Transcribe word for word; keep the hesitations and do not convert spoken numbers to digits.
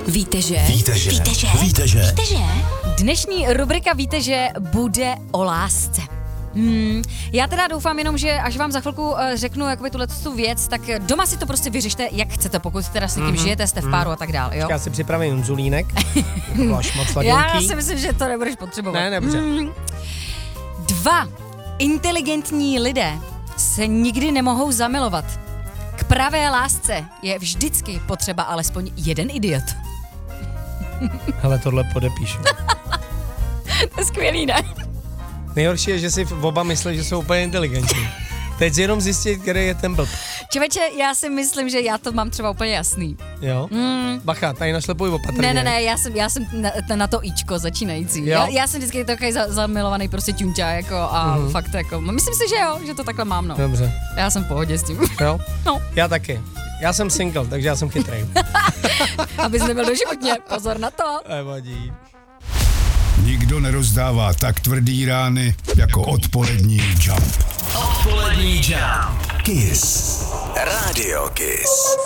Víte, že? Víte, že? Víte, že? Víte, že? Víte, že? Dnešní rubrika Víte, že bude o lásce. Hmm, já teda doufám jenom, že až vám za chvilku uh, řeknu jakoby tuhle tu věc, tak doma si to prostě vyřešte, jak chcete, pokud teda s někým mm-hmm. žijete, jste v páru a tak dále, jo? Já si připravím inzulínek, až moc sladký. Já si myslím, že to nebudeš potřebovat. Ne, dobře. Hmm. Dva inteligentní lidé se nikdy nemohou zamilovat. K pravé lásce je vždycky potřeba alespoň jeden idiot. Hele, tohle podepíšu. To je skvělý, ne? Nejhorší je, že si oba myslí, že jsou úplně inteligentní. Teď si jenom zjistit, který je ten blb. Čověče, já si myslím, že já to mám třeba úplně jasný. Jo? Mm. Bacha, tady našlepuj opatrně. Ne, ne, ne, já jsem, já jsem na, na to ičko začínající. Já, já jsem vždycky takový za, zamilovaný prostě ťunťa, jako a mm. fakt jako, myslím si, že jo, že to takhle mám, no. Dobře. Já jsem v pohodě s tím. Jo? No. Já taky. Já jsem single, takže já jsem chytrý. Abys nebyl doživotně, pozor na to. Nevadí. Nikdo nerozdává tak tvrdý rány jako odpolední Jump. Odpolední Jump. Kiss. Radio Kiss.